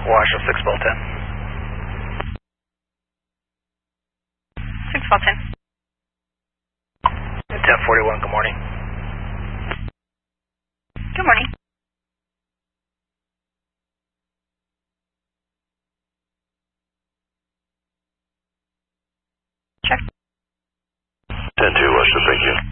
Washoe 6 Ball 10. 6 Ball 10. 1041, good morning. Good morning. Check. 10-2, Washoe, thank you.